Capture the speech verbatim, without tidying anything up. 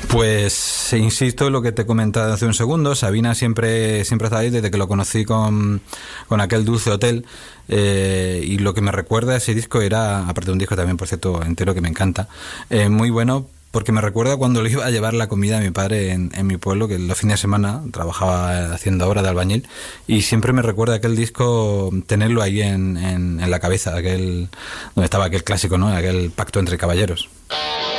Pues insisto en lo que te he comentado hace un segundo. Sabina siempre siempre está ahí desde que lo conocí con, con aquel Dulce Hotel, eh, y lo que me recuerda a ese disco era, aparte de un disco también, por cierto, entero que me encanta, eh, muy bueno, porque me recuerda cuando le iba a llevar la comida a mi padre en, en mi pueblo, que los fines de semana trabajaba haciendo obra de albañil, y siempre me recuerda aquel disco, tenerlo ahí en, en, en la cabeza, aquel donde estaba aquel clásico, ¿no? Aquel Pacto entre caballeros.